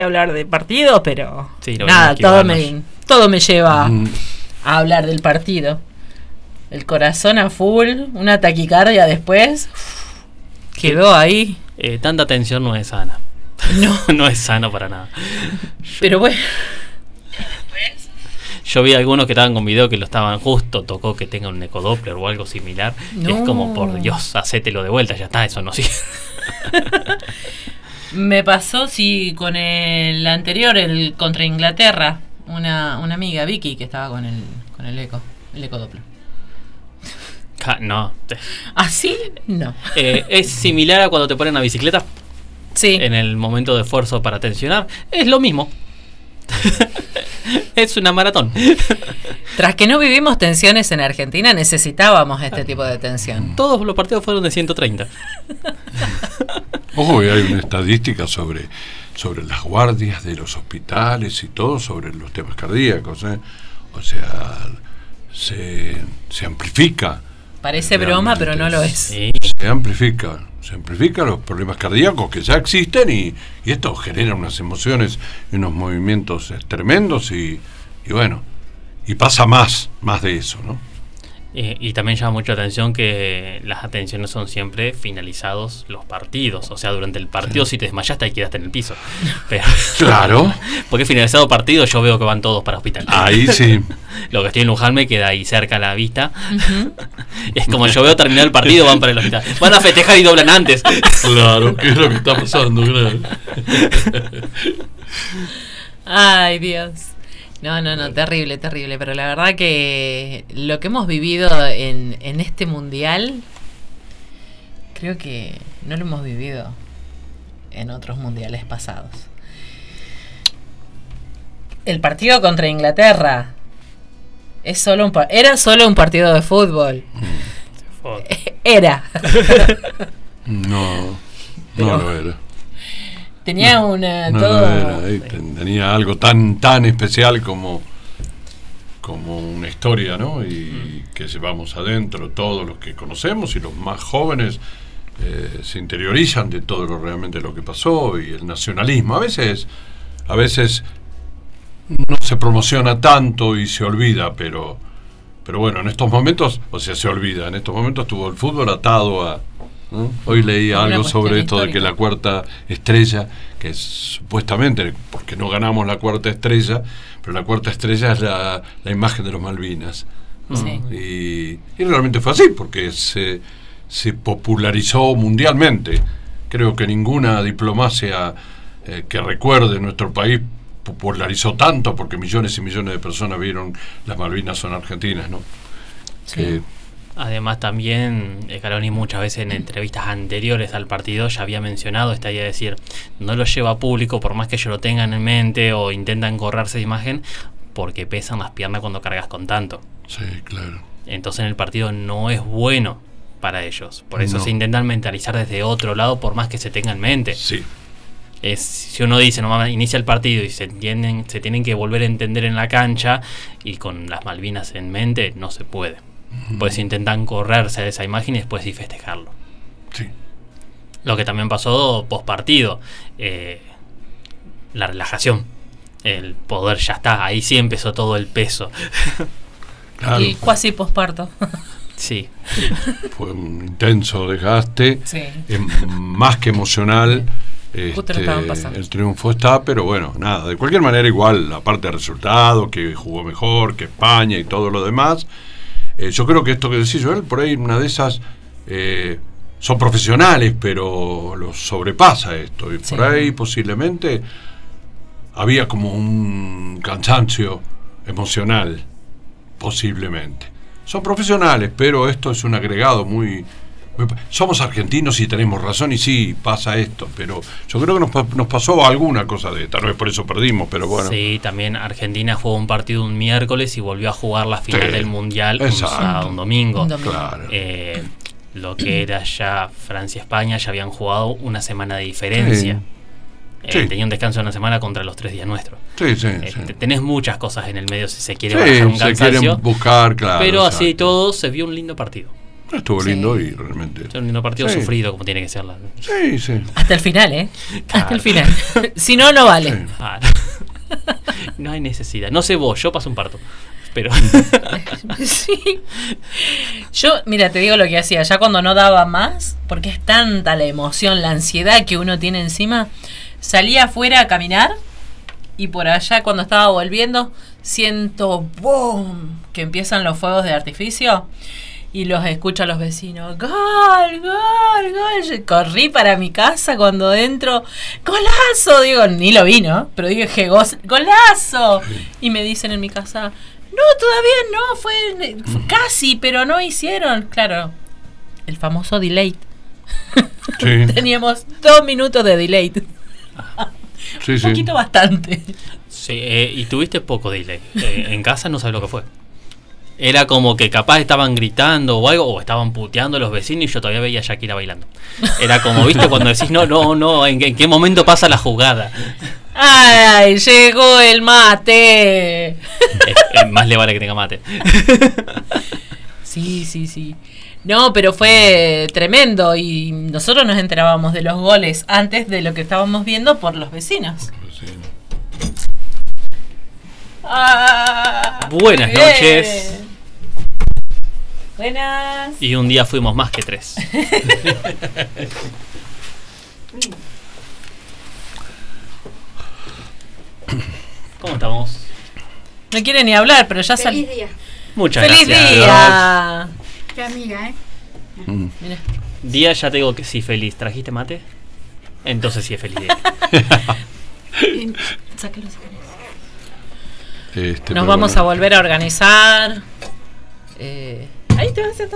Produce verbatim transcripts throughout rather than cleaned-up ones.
hablar de partido, pero sí, nada, todo me, todo me lleva mm. a hablar del partido. El corazón a full, una taquicardia después, quedó ahí. Eh, tanta tensión no es sana. No. No es sano para nada. Pero bueno. Yo vi algunos que estaban con video que lo estaban justo, tocó que tenga un ecodoppler o algo similar. No. Es como, por Dios, hacételo de vuelta, ya está, eso no sirve. Me pasó, sí, con el anterior, el contra Inglaterra, una, una amiga, Vicky, que estaba con el, con el eco, el ecodoppler. No. ¿Así? No. Eh, es similar a cuando te ponen a bicicleta. Sí. En el momento de esfuerzo para tensionar. Es lo mismo. Es una maratón. Tras que no vivimos tensiones en Argentina, necesitábamos este tipo de tensión. Todos los partidos fueron de ciento treinta. Ojo, hay una estadística sobre, sobre las guardias de los hospitales y todo, sobre los temas cardíacos, ¿eh? O sea, se, se amplifica. Parece broma, pero no lo es. Sí. Se amplifica. Se amplifican los problemas cardíacos que ya existen y, y esto genera unas emociones y unos movimientos tremendos y, y bueno, y pasa más, más de eso, ¿no? Eh, y también llama mucho la atención que las atenciones son siempre finalizados los partidos. O sea, durante el partido, sí. Si te desmayaste, ahí quedaste en el piso. Pero, claro. Porque finalizado partido, yo veo que van todos para hospital. Ahí sí. Lo que estoy en Luján me queda ahí cerca a la vista. Uh-huh. Es como yo veo terminar el partido, van para el hospital. Van a festejar y doblan antes. Claro, ¿qué es lo que está pasando? Claro. Ay, Dios. No, no, no, terrible, terrible. Pero la verdad que lo que hemos vivido en, en este mundial, creo que no lo hemos vivido en otros mundiales pasados. El partido contra Inglaterra es solo un pa- era solo un partido de fútbol. Era. No, no lo era. Tenía no, una no, todo no era, tenía algo tan tan especial como como una historia, ¿no? Y mm. que llevamos adentro todos los que conocemos y los más jóvenes eh, se interiorizan de todo lo realmente lo que pasó y el nacionalismo. A veces a veces no se promociona tanto y se olvida, pero pero bueno, en estos momentos, o sea, se olvida. En estos momentos tuvo el fútbol atado a ¿no? Hoy leí algo sobre esto histórica. De que la cuarta estrella, que es supuestamente, porque no ganamos la cuarta estrella, pero la cuarta estrella es la, la imagen de los Malvinas. ¿no? Sí. Y, y realmente fue así, porque se, se popularizó mundialmente. Creo que ninguna diplomacia eh, que recuerde nuestro país popularizó tanto, porque millones y millones de personas vieron las Malvinas son argentinas, ¿no? Sí. Que, Además también Scaloni muchas veces en entrevistas anteriores al partido ya había mencionado esta idea de decir, no lo lleva a público por más que ellos lo tengan en mente o intentan correrse de imagen, porque pesan las piernas cuando cargas con tanto. Sí, claro. Entonces en el partido no es bueno para ellos, por eso no. se intentan mentalizar desde otro lado por más que se tenga en mente. Sí. Es, si uno dice, no, inicia el partido y se entienden, se tienen que volver a entender en la cancha y con las Malvinas en mente, no se puede. Pues intentan correrse de esa imagen y después sí festejarlo. Sí. Lo que también pasó post partido, eh, la relajación, el poder ya está, ahí sí empezó todo el peso. Claro. Y cuasi posparto. Sí. Fue un intenso desgaste, sí. eh, más que emocional. Sí. Este, el triunfo está, pero bueno, nada, de cualquier manera igual, aparte del resultado, que jugó mejor que España y todo lo demás. Eh, yo creo que esto que decís, Joel, por ahí una de esas eh, son profesionales, pero los sobrepasa esto. Y sí. Por ahí posiblemente había como un cansancio emocional, posiblemente. Son profesionales, pero esto es un agregado muy... muy somos argentinos y tenemos razón y sí, pasa esto, pero yo creo que nos, nos pasó alguna cosa de esta, no es por eso perdimos, pero bueno. Sí, también Argentina jugó un partido un miércoles y volvió a jugar la final sí, del Mundial un sábado, un domingo. Un domingo. Claro. Eh, lo que era ya Francia-España ya habían jugado una semana de diferencia. Sí. Eh, sí. Tenía un descanso de una semana contra los tres días nuestros. Sí, sí, eh, sí. Tenés muchas cosas en el medio si se quiere sí, bajar un se cansancio. Quieren buscar, claro. Pero exacto. así y todo se vio un lindo partido. Estuvo Sí. lindo y realmente. Es un lindo partido Sí. sufrido, como tiene que ser. La... Sí, sí. Hasta el final, ¿eh? Claro. Hasta el final. Si no, no vale. Sí. Ah, no hay necesidad. No sé vos, yo paso un parto. Pero. Sí. Yo, mira, te digo lo que hacía. Ya cuando no daba más, porque es tanta la emoción, la ansiedad que uno tiene encima, salía afuera a caminar y por allá cuando estaba volviendo, siento ¡boom! Que empiezan los fuegos de artificio y los escucho a los vecinos. ¡Gol, gol, gol! Yo corrí para mi casa cuando entro. ¡Golazo! Digo, ni lo vi, ¿no? Pero dije, "Go- ¡golazo! Y me dicen en mi casa, no, todavía no, fue, fue casi, pero no hicieron. Claro, el famoso delay. Sí, Teníamos dos minutos de delay. sí, Un sí. poquito bastante. Sí, eh, y tuviste poco delay. Eh, en casa no sabes lo que fue. Era como que capaz estaban gritando o algo, o estaban puteando los vecinos y yo todavía veía a Shakira bailando. Era como, viste, cuando decís, no, no, no, ¿en, en qué momento pasa la jugada? ¡Ay, llegó el mate! Eh, eh, más le vale que tenga mate. Sí, sí, sí. No, pero fue tremendo y nosotros nos enterábamos de los goles antes de lo que estábamos viendo por los vecinos. Sí. Ah, Buenas bien. noches. Buenas. Y un día fuimos más que tres. ¿Cómo estamos? No quiere ni hablar, pero ya Feliz salió. día. Muchas ¡Feliz gracias. día! Qué amiga, ¿eh? Mm. Mira. Día, ya te digo que sí, feliz. ¿Trajiste mate? Entonces sí es feliz día. Sáquelo, sáquelo. Este, Nos pero vamos bueno. a volver a organizar. Eh, ahí te vas a sentar.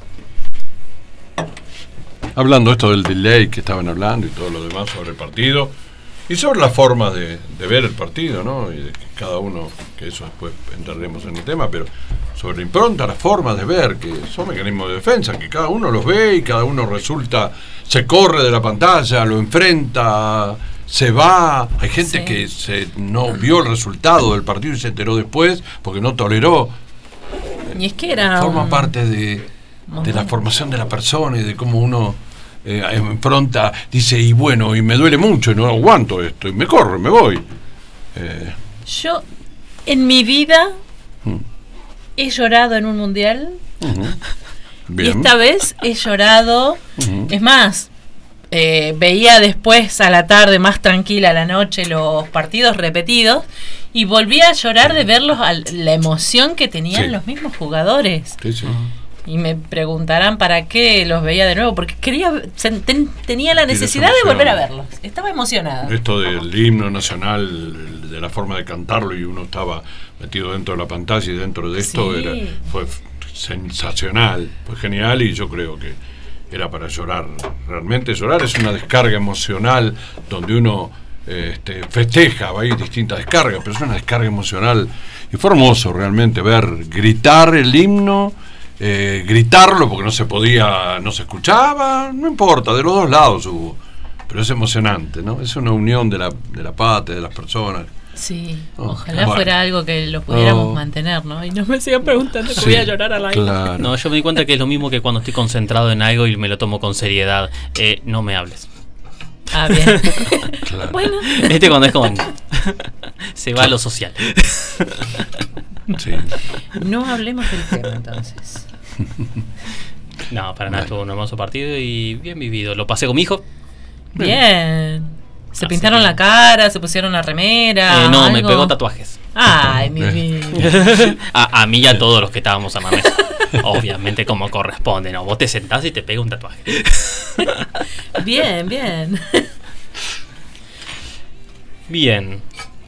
Hablando esto del delay que estaban hablando y todo lo demás sobre el partido y sobre la forma de, de ver el partido, ¿no? Y de que cada uno, que eso después entraremos en el tema, pero sobre la impronta, las formas de ver, que son mecanismos de defensa, que cada uno los ve y cada uno resulta, se corre de la pantalla, lo enfrenta, se va. Hay gente Sí. que se, no vio el resultado del partido y se enteró después porque no toleró. Y es que era. Forma un- parte de, de la formación de la persona y de cómo uno eh, enfrenta, dice, y bueno, y me duele mucho y no aguanto esto, y me corro, me voy. Eh, Yo, en mi vida, Mm. he llorado en un mundial. ujú. Y Bien. esta vez he llorado. Ujú. Es más, eh, veía después a la tarde, más tranquila a la noche, los partidos repetidos. Y volví a llorar de verlos, al- la emoción que tenían Sí. los mismos jugadores. Sí, sí. Y me preguntarán para qué los veía de nuevo, porque quería, sen- ten- tenía la Tienes necesidad de emoción. volver a verlos. Estaba emocionada. Esto del himno nacional, de la forma de cantarlo y uno estaba metido dentro de la pantalla y dentro de esto, Sí. era, fue f- sensacional, fue genial y yo creo que era para llorar. Realmente llorar es una descarga emocional donde uno eh, este, festeja, hay distintas descargas, pero es una descarga emocional y fue hermoso realmente ver gritar el himno. Eh, gritarlo porque no se podía, no se escuchaba, no importa, de los dos lados hubo, pero es emocionante, ¿no? Es una unión de la, de la patria, de las personas. Sí, Oh, ojalá bueno. fuera algo que lo pudiéramos Oh. mantener, ¿no? Y no me sigan preguntando que Sí, voy a llorar al aire. claro. No, yo me di cuenta que es lo mismo que cuando estoy concentrado en algo y me lo tomo con seriedad. Eh, no me hables. Ah, bien. Claro. Bueno, Este cuando es como... se va a lo social. Sí. no hablemos del tema entonces. No, para nada, Bueno. estuvo un hermoso partido y bien vivido. Lo pasé con mi hijo. Bien. ¿Se Así pintaron que- la cara? ¿Se pusieron la remera? Eh, no, me algo? pegó tatuajes. Ay, mi vida. a, a mí y a todos los que estábamos en la mesa. Obviamente como corresponde, ¿no? Vos te sentás y te pega un tatuaje. Bien, bien. Bien.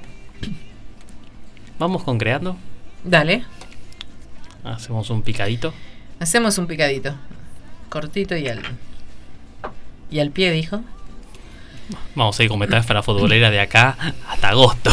Vamos con creando. Dale, Hacemos un picadito. hacemos un picadito. Cortito y al. Y al pie, dijo. Vamos a ir con metáfora futbolera de acá hasta agosto.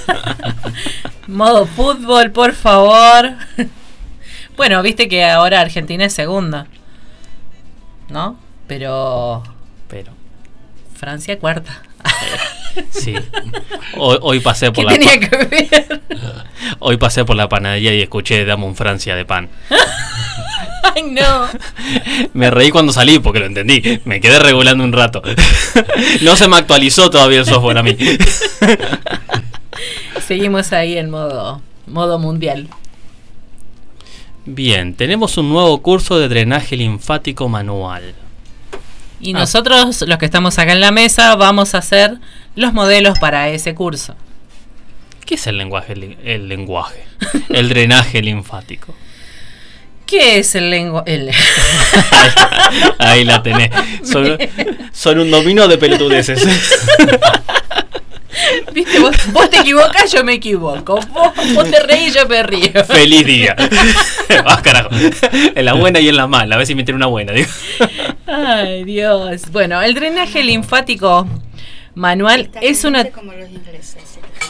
Modo fútbol, por favor. Bueno, viste que ahora Argentina es segunda, ¿no? Pero Pero, Francia cuarta. sí. Hoy, hoy pasé ¿Qué por la tenía pa- que ver? hoy pasé por la panadería y escuché Dame un Francia de pan. Ay, no. Me reí cuando salí porque lo entendí. Me quedé regulando un rato. No se me actualizó todavía el software a mí. Seguimos ahí en modo, modo mundial. Bien, tenemos un nuevo curso de drenaje linfático manual. Y nosotros, los que estamos acá en la mesa, vamos a hacer los modelos para ese curso. ¿Qué es el lenguaje? El lenguaje. El drenaje linfático. ¿Qué es el lenguaje? El... ahí, ahí la tenés. Son, son un dominó de pelotudeces. Viste, vos, vos te equivocas, yo me equivoco. Vos, vos te reís, yo me río. Feliz día. Vas, carajo. En la buena y en la mala. A ver si me tiene una buena. Digo. Ay, Dios. Bueno, el drenaje linfático manual es una... Como los ingleses.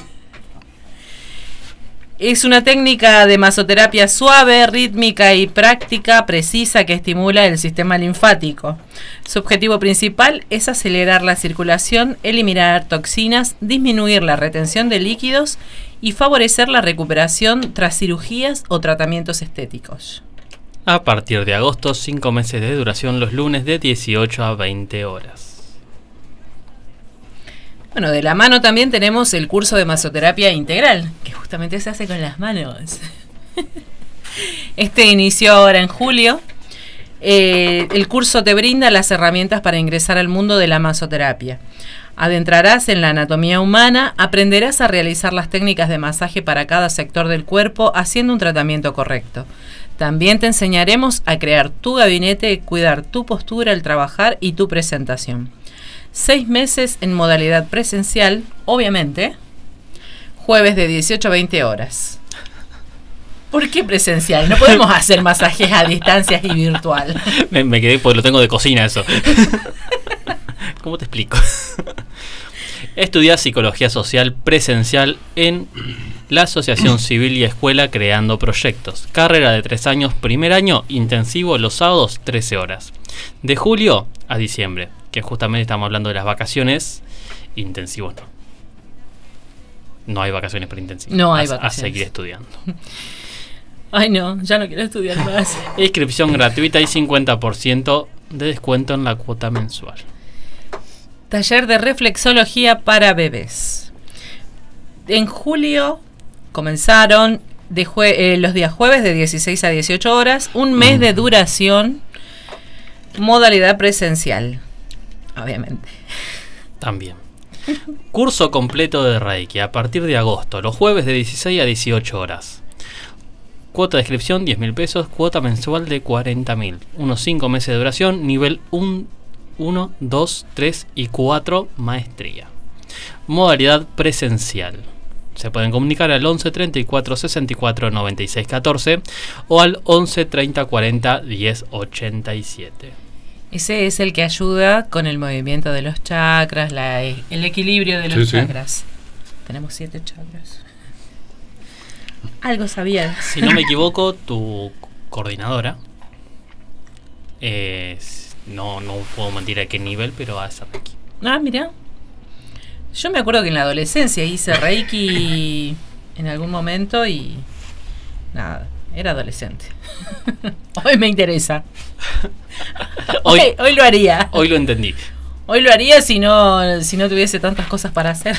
Es una técnica de masoterapia suave, rítmica y práctica precisa que estimula el sistema linfático. Su objetivo principal es acelerar la circulación, eliminar toxinas, disminuir la retención de líquidos y favorecer la recuperación tras cirugías o tratamientos estéticos. A partir de agosto, cinco meses de duración los lunes de dieciocho a veinte horas. Bueno, de la mano también tenemos el curso de masoterapia integral, que justamente se hace con las manos. Este inició ahora en julio. Eh, el curso te brinda las herramientas para ingresar al mundo de la masoterapia. Adentrarás en la anatomía humana, aprenderás a realizar las técnicas de masaje para cada sector del cuerpo haciendo un tratamiento correcto. También te enseñaremos a crear tu gabinete, cuidar tu postura al trabajar y tu presentación. Seis meses en modalidad presencial, obviamente, jueves de dieciocho a veinte horas. ¿Por qué presencial? No podemos hacer masajes a distancias y virtual. Me, me quedé porque lo tengo de cocina eso. ¿Cómo te explico? Estudiar psicología social presencial en la Asociación Civil y Escuela Creando Proyectos. Carrera de tres años, primer año, intensivo los sábados, trece horas. De julio a diciembre, que justamente estamos hablando de las vacaciones, intensivos no. No hay vacaciones para intensivos. No hay a, vacaciones. A seguir estudiando. Ay no, ya no quiero estudiar más. Inscripción gratuita y cincuenta por ciento de descuento en la cuota mensual. Taller de reflexología para bebés. En julio comenzaron de jue- eh, los días jueves de dieciséis a dieciocho horas, un mes de duración, modalidad presencial, obviamente. También. Curso completo de Reiki a partir de agosto, los jueves de dieciséis a dieciocho horas. Cuota de inscripción diez mil pesos, cuota mensual de cuarenta mil. Unos cinco meses de duración, nivel uno, dos, tres y cuatro, maestría. Modalidad presencial. Se pueden comunicar al once treinta y cuatro sesenta y cuatro noventa y seis catorce o al once treinta cuarenta diez ochenta y siete. Ese es el que ayuda con el movimiento de los chakras, la, el equilibrio de los sí, chakras. Sí. Tenemos siete chakras. Algo sabía. Si no me equivoco, tu coordinadora, eh, no, no puedo mentir a qué nivel, pero hace Reiki. Ah, mira. Yo me acuerdo que en la adolescencia hice Reiki en algún momento y nada, era adolescente. Hoy me interesa. Hoy, hoy, hoy lo haría. Hoy lo entendí. Hoy lo haría si no, si no tuviese tantas cosas para hacer.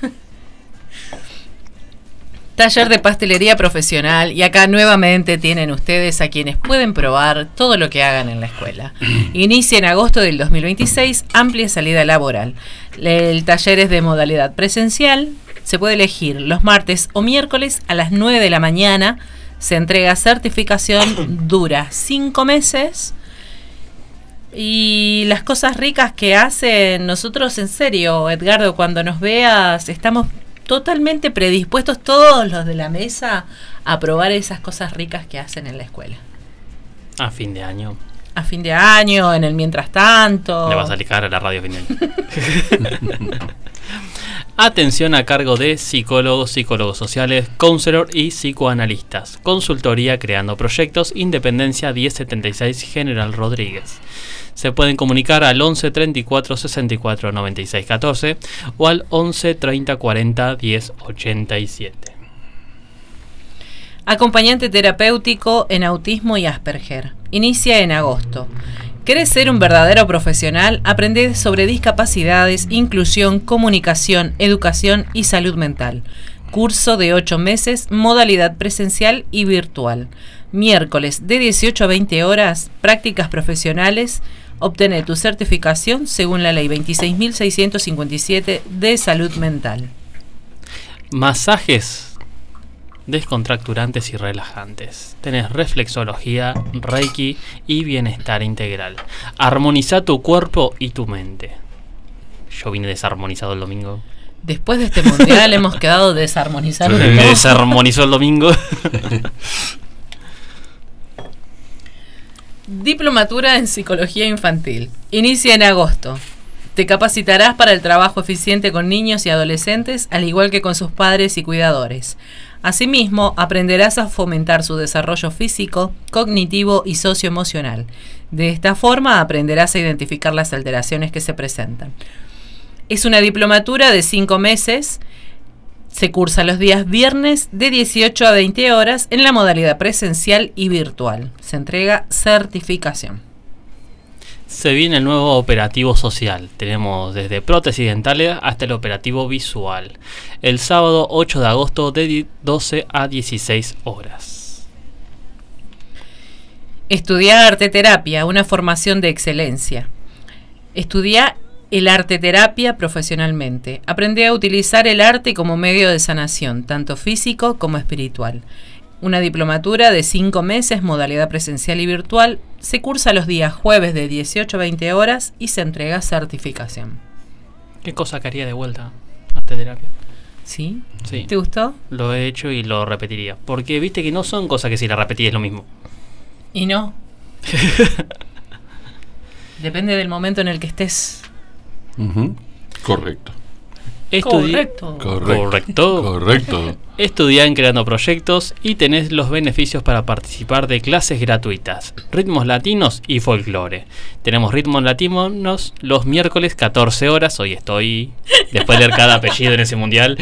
Taller de pastelería profesional, y acá nuevamente tienen ustedes a quienes pueden probar todo lo que hagan en la escuela. Inicia en agosto del dos mil veintiséis, amplia salida laboral. El taller es de modalidad presencial, se puede elegir los martes o miércoles a las nueve de la mañana, se entrega certificación, dura cinco meses. Y las cosas ricas que hacen, nosotros en serio, Edgardo, cuando nos veas, estamos totalmente predispuestos todos los de la mesa a probar esas cosas ricas que hacen en la escuela. A fin de año. A fin de año, en el mientras tanto. Le vas a ligar a la radio a fin de año. Atención a cargo de psicólogos, psicólogos sociales, counselor y psicoanalistas. Consultoría Creando Proyectos, Independencia diez setenta y seis, General Rodríguez. Se pueden comunicar al once treinta y cuatro sesenta y cuatro noventa y seis catorce o al once treinta cuarenta diez ochenta y siete. Acompañante terapéutico en autismo y Asperger. inicia en agosto. ¿Querés ser un verdadero profesional? Aprende sobre discapacidades, inclusión, comunicación, educación y salud mental. Curso de ocho meses, modalidad presencial y virtual. Miércoles de dieciocho a veinte horas, prácticas profesionales. Obtener tu certificación según la ley veintiséis mil seiscientos cincuenta y siete de salud mental. Masajes descontracturantes y relajantes. Tenés reflexología, reiki y bienestar integral. Armoniza tu cuerpo y tu mente. Yo vine desarmonizado el domingo. Después de este mundial hemos quedado desarmonizados. Me desarmonizó el domingo. Diplomatura en Psicología Infantil. Inicia en agosto. Te capacitarás para el trabajo eficiente con niños y adolescentes, al igual que con sus padres y cuidadores. Asimismo, aprenderás a fomentar su desarrollo físico, cognitivo y socioemocional. De esta forma, aprenderás a identificar las alteraciones que se presentan. Es una diplomatura de cinco meses. Se cursa los días viernes de dieciocho a veinte horas en la modalidad presencial y virtual. Se entrega certificación. Se viene el nuevo operativo social. Tenemos desde prótesis dentales hasta el operativo visual. El sábado ocho de agosto de doce a dieciséis horas. Estudia arte terapia, una formación de excelencia. Estudia el arte terapia profesionalmente. Aprende a utilizar el arte como medio de sanación, tanto físico como espiritual. Una diplomatura de cinco meses, modalidad presencial y virtual. Se cursa los días jueves de dieciocho a veinte horas y se entrega certificación. ¿Qué cosa que haría de vuelta? Arte terapia. ¿Sí? Sí. ¿Te gustó? Lo he hecho y lo repetiría. Porque viste que no son cosas que si la repetís es lo mismo. Y no. Depende del momento en el que estés. Uh-huh. Correcto. Estudi- Correcto. Correcto. Correcto. Correcto. Estudiá en Creando Proyectos y tenés los beneficios para participar de clases gratuitas, ritmos latinos y folclore. Tenemos ritmos latinos los miércoles catorce horas, hoy estoy después de leer cada apellido en ese mundial.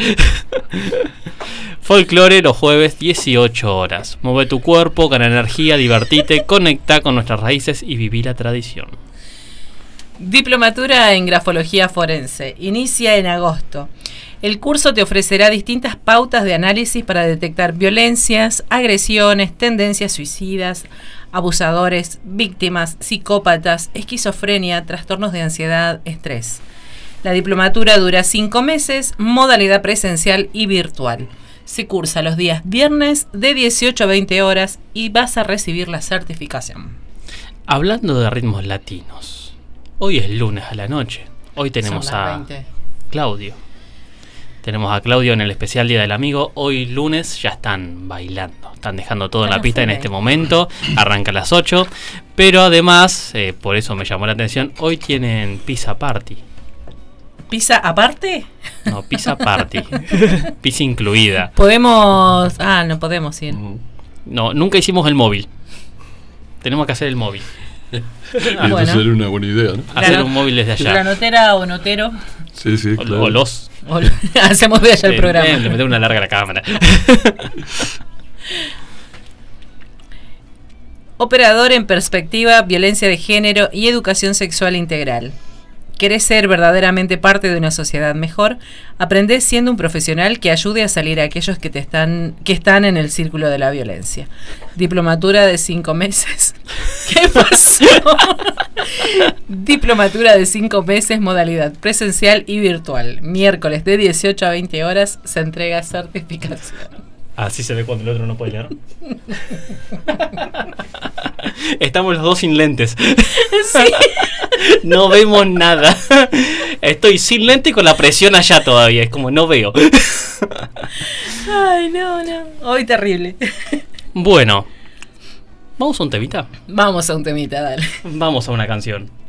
Folclore los jueves dieciocho horas. Mueve tu cuerpo, gana energía, divertite, conecta con nuestras raíces y viví la tradición. Diplomatura en Grafología Forense. Inicia en agosto. El curso te ofrecerá distintas pautas de análisis para detectar violencias, agresiones, tendencias suicidas, abusadores, víctimas, psicópatas, esquizofrenia, trastornos de ansiedad, estrés. La diplomatura dura cinco meses, modalidad presencial y virtual. Se cursa los días viernes de dieciocho a veinte horas y vas a recibir la certificación. Hablando de ritmos latinos. Hoy es lunes a la noche. Hoy tenemos Son las a veinte. Claudio. Tenemos a Claudio en el especial Día del Amigo. Hoy lunes ya están bailando. Están dejando todo en la pista en este momento. Arranca a las ocho. Pero además, eh, por eso me llamó la atención, hoy tienen pizza party. ¿Pizza aparte? No, pizza party. Pizza incluida. Podemos... Ah, no podemos ir. Uh-huh. No, nunca hicimos el móvil. Tenemos que hacer el móvil. Eso bueno. sería una buena idea, ¿no? Hacer Grano- un móvil desde allá. Granotera o notero. Sí, sí, O, claro. o los. O lo- hacemos de allá el Eh, programa. eh, le metemos una larga a la cámara. Operador en perspectiva, violencia de género y educación sexual integral. ¿Querés ser verdaderamente parte de una sociedad mejor? Aprende siendo un profesional que ayude a salir a aquellos que te están que están en el círculo de la violencia. Diplomatura de cinco meses. ¿Qué pasó? Diplomatura de cinco meses, modalidad presencial y virtual. Miércoles de dieciocho a veinte horas se entrega certificación. Así se ve cuando el otro no puede leer. Estamos los dos sin lentes. Sí. No vemos nada. Estoy sin lente y con la presión allá todavía. Es como no veo. Ay, no, no. Hoy terrible. Bueno, ¿vamos a un temita? Vamos a un temita, dale. Vamos a una canción.